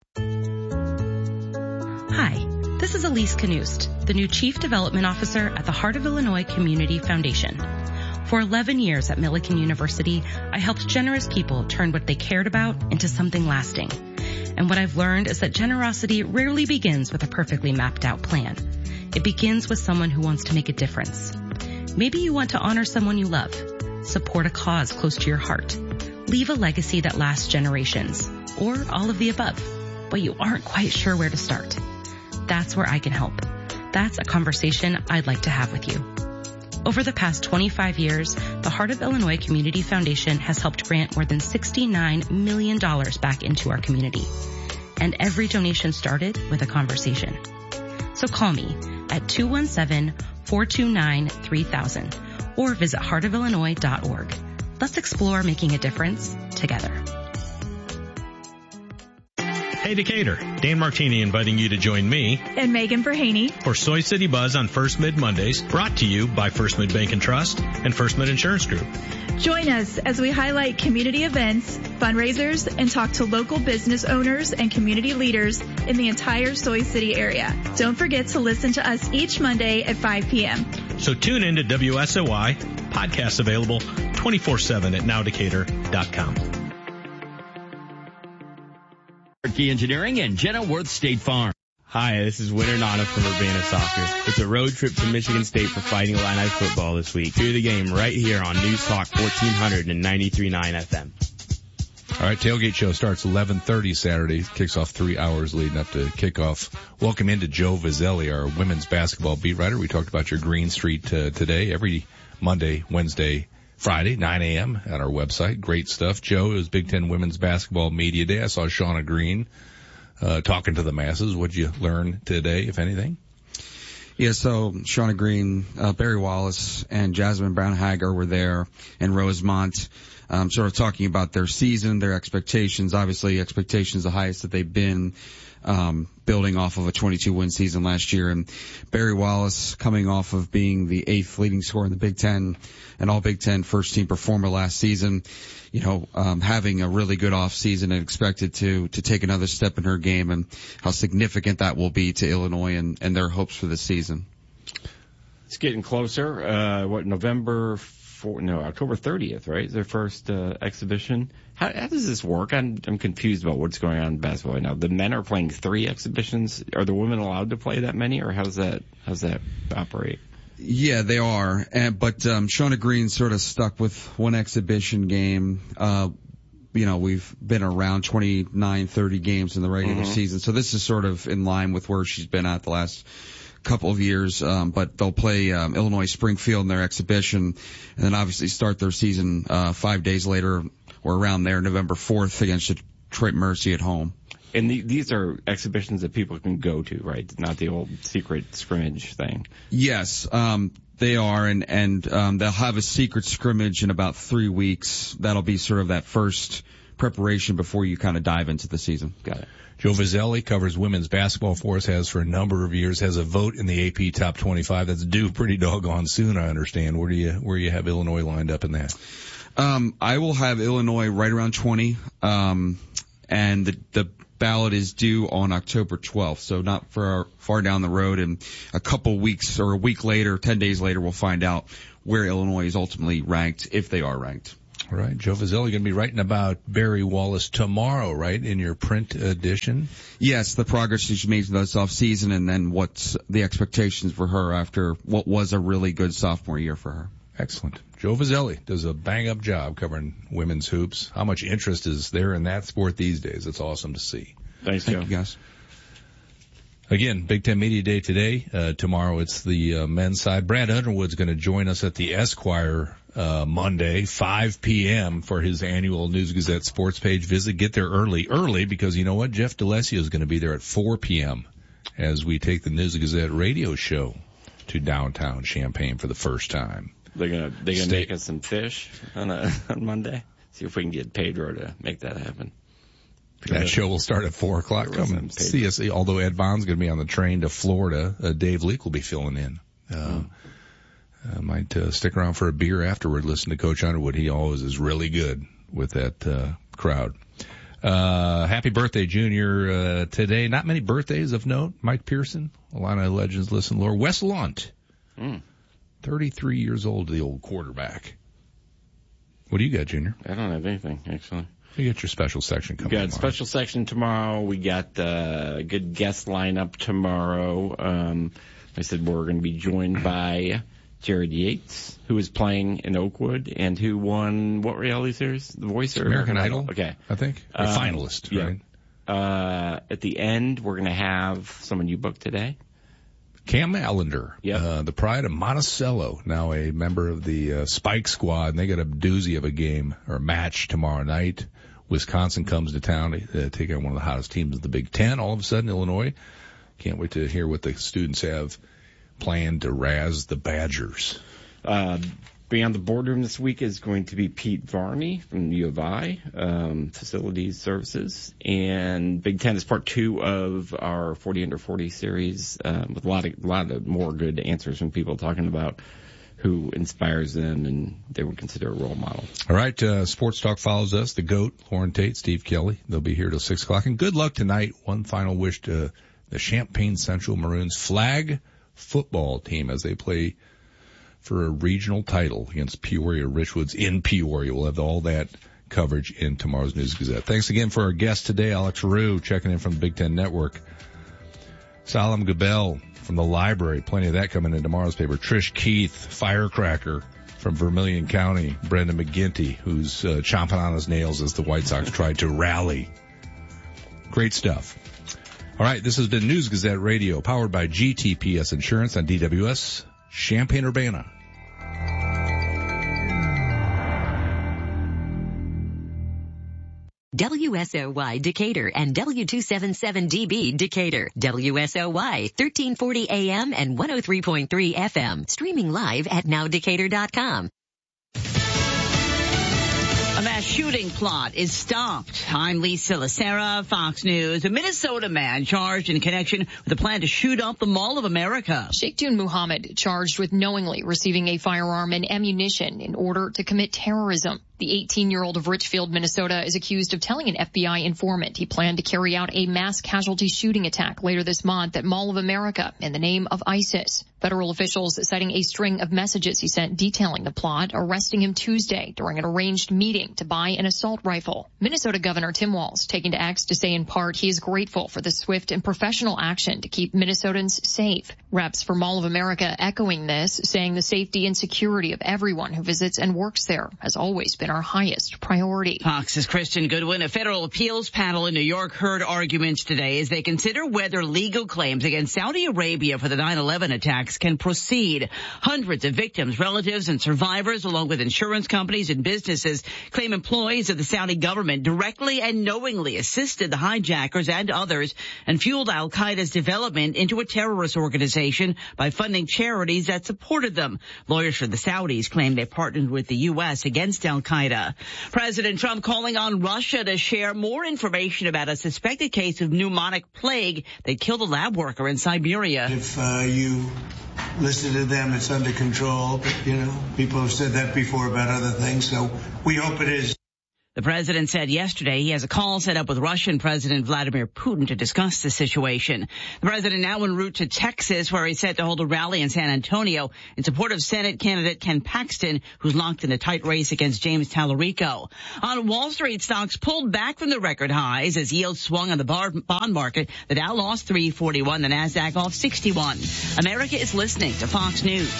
Hi, this is Elise Canoost, the new Chief Development Officer at the Heart of Illinois Community Foundation. For eleven years at Millikan University, I helped generous people turn what they cared about into something lasting. And what I've learned is that generosity rarely begins with a perfectly mapped out plan. It begins with someone who wants to make a difference. Maybe you want to honor someone you love, support a cause close to your heart, leave a legacy that lasts generations, or all of the above, but you aren't quite sure where to start. That's where I can help. That's a conversation I'd like to have with you. Over the past twenty-five years, the Heart of Illinois Community Foundation has helped grant more than sixty-nine million dollars back into our community. And every donation started with a conversation. So call me at two one seven, four two nine, three thousand or visit heart of illinois dot org. Let's explore making a difference together. Hey Decatur, Dan Martini inviting you to join me and Megan Verhaney for Soy City Buzz on First Mid Mondays, brought to you by First Mid Bank and Trust and First Mid Insurance Group. Join us as we highlight community events, fundraisers, and talk to local business owners and community leaders in the entire Soy City area. Don't forget to listen to us each Monday at five p.m. So tune in to W S O Y, podcasts available twenty-four seven at now decatur dot com. Key Engineering and Jenna Worth State Farm. Hi, this is Winter Nana from Urbana Soccer. It's a road trip to Michigan State for Fighting Illini football this week. Hear the game right here on News Talk fourteen hundred and ninety-three point nine F M. All right, Tailgate Show starts eleven thirty Saturday. Kicks off three hours leading up to kickoff. Welcome into Joe Vizzelli, our women's basketball beat writer. We talked about your Green Street uh, today. Every Monday, Wednesday, Friday, nine a.m. at our website. Great stuff. Joe, it was Big Ten Women's Basketball Media Day. I saw Shauna Green uh, talking to the masses. What'd you learn today, if anything? Yeah, so Shauna Green, uh, Barry Wallace, and Jasmine Brown-Hager were there, and Rosemont, um, sort of talking about their season, their expectations. Obviously, expectations the highest that they've been, um, building off of a twenty-two win season last year. And Barry Wallace, coming off of being the eighth leading scorer in the Big Ten, and all Big Ten first team performer last season, you know, um, having a really good off season and expected to, to take another step in her game, and how significant that will be to Illinois and, and their hopes for this season. It's getting closer. Uh, what, November four, no, October thirtieth, right? Is their first, uh, exhibition. How, how does this work? I'm, I'm confused about what's going on in basketball right now. The men are playing three exhibitions. Are the women allowed to play that many, or how's that, how's that operate? Yeah, they are. And, but um, Shauna Green sort of stuck with one exhibition game. Uh, you know, we've been around twenty-nine, thirty games in the regular Mm-hmm. season. So this is sort of in line with where she's been at the last couple of years. Um, but they'll play um, Illinois Springfield in their exhibition, and then obviously start their season uh, five days later or around there, November fourth, against Detroit Mercy at home. And the, these are exhibitions that people can go to, right? Not the old secret scrimmage thing. Yes, um, they are, and and um, they'll have a secret scrimmage in about three weeks. That'll be sort of that first preparation before you kind of dive into the season. Got it. Joe Vizzelli covers women's basketball for us, has for a number of years, has a vote in the A P Top twenty-five that's due pretty doggone soon, I understand. Where do you where do you have Illinois lined up in that? Um, I will have Illinois right around twenty, um, and the the ballot is due on October twelfth, so not far, far down the road. And a couple weeks or a week later, ten days later, we'll find out where Illinois is ultimately ranked, if they are ranked. All right. Joe Vizzelli going to be writing about Barry Wallace tomorrow, right, in your print edition? Yes, the progress she's made this off season, and then what's the expectations for her after what was a really good sophomore year for her. Excellent. Joe Vizzelli does a bang-up job covering women's hoops. How much interest is there in that sport these days? It's awesome to see. Thanks, Thank Joe. you, guys. Again, Big Ten Media Day today. Uh, tomorrow it's the uh, men's side. Brad Underwood's going to join us at the Esquire uh, Monday, five p.m. for his annual News Gazette sports page visit. Get there early, early because you know what? Jeff DeLessio is going to be there at four p.m. as we take the News Gazette radio show to downtown Champaign for the first time. They're gonna they're gonna Stay- make us some fish on a, on Monday. See if we can get Pedro to make that happen. That show will start at four o'clock. Come and see us. Although Ed Bond's going to be on the train to Florida, uh, Dave Leake will be filling in. Uh, Mm. I might uh, stick around for a beer afterward. Listen to Coach Underwood. He always is really good with that uh, crowd. Uh, happy birthday, Junior, uh, today. Not many birthdays of note. Mike Pearson, Illini Legends listen, Lord. Wes Lunt, Mm. thirty-three years old, the old quarterback. What do you got, Junior? I don't have anything, actually. You got your special section We coming got tomorrow. special section tomorrow. We got uh, a good guest lineup tomorrow. Um, I said we're going to be joined by Jared Yates, who is playing in Oakwood and who won what reality series? The Voice or American Idol? Okay. I think. Or Um, finalist, yeah. right? Uh, at the end, we're going to have someone you booked today. Cam Allender, Yep. uh, the pride of Monticello, now a member of the uh, Spike Squad, and they got a doozy of a game or match tomorrow night. Wisconsin comes to town to uh, take on one of the hottest teams of the Big Ten. All of a sudden, Illinois. Can't wait to hear what the students have planned to razz the Badgers. Uh, Beyond the Boardroom this week is going to be Pete Varney from U of I, um, Facilities Services. And Big Ten is part two of our forty under forty series, um, with a lot of, a lot of more good answers from people talking about who inspires them and they would consider a role model. All right, uh, Sports Talk follows us. The GOAT, Lauren Tate, Steve Kelly. They'll be here till six o'clock. And good luck tonight. One final wish to the Champaign Central Maroons flag football team as they play for a regional title against Peoria Richwoods in Peoria. We'll have all that coverage in tomorrow's News Gazette. Thanks again for our guest today, Alex Rue, checking in from the Big Ten Network. Salam Gabel from the library. Plenty of that coming in tomorrow's paper. Trish Keith, firecracker from Vermilion County. Brendan McGinty, who's uh, chomping on his nails as the White Sox tried to rally. Great stuff. All right, this has been News Gazette Radio, powered by G T P S Insurance on D W S Champaign-Urbana. W S O Y Decatur and W two seventy-seven D B Decatur. W S O Y thirteen forty A M and one oh three point three F M. Streaming live at now decatur dot com. A mass shooting plot is stopped. I'm Lisa Lacera, Fox News. A Minnesota man charged in connection with a plan to shoot up the Mall of America. Sheikhtun Muhammad charged with knowingly receiving a firearm and ammunition in order to commit terrorism. The eighteen-year-old of Richfield, Minnesota, is accused of telling an F B I informant he planned to carry out a mass casualty shooting attack later this month at Mall of America in the name of ISIS. Federal officials citing a string of messages he sent detailing the plot, arresting him Tuesday during an arranged meeting to buy buy an assault rifle. Minnesota Governor Tim Walz taking to X to say in part he is grateful for the swift and professional action to keep Minnesotans safe. Reps for Mall of America echoing this, saying the safety and security of everyone who visits and works there has always been our highest priority. Fox's Kristen Goodwin. A federal appeals panel in New York heard arguments today as they consider whether legal claims against Saudi Arabia for the nine eleven attacks can proceed. Hundreds of victims, relatives, and survivors, along with insurance companies and businesses, claim employees of the Saudi government directly and knowingly assisted the hijackers and others and fueled al-Qaeda's development into a terrorist organization by funding charities that supported them. Lawyers for the Saudis claim they partnered with the U S against al-Qaeda. President Trump calling on Russia to share more information about a suspected case of pneumonic plague that killed a lab worker in Siberia. If uh, you listen to them, it's under control. But, you know, people have said that before about other things, so we hope it is. The president said yesterday he has a call set up with Russian President Vladimir Putin to discuss the situation. The president now en route to Texas, where he's set to hold a rally in San Antonio in support of Senate candidate Ken Paxton, who's locked in a tight race against James Tallarico. On Wall Street, stocks pulled back from the record highs as yields swung on the bar- bond market. The Dow lost three forty-one, the Nasdaq off sixty-one. America is listening to Fox News.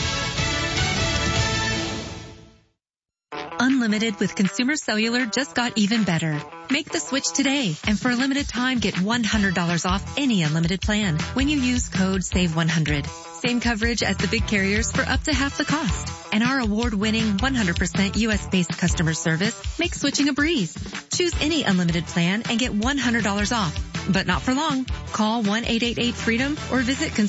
Unlimited with Consumer Cellular just got even better. Make the switch today, and for a limited time, get one hundred dollars off any unlimited plan when you use code save one hundred. Same coverage as the big carriers for up to half the cost. And our award-winning one hundred percent U S-based customer service makes switching a breeze. Choose any unlimited plan and get one hundred dollars off, but not for long. Call one eight eight eight freedom or visit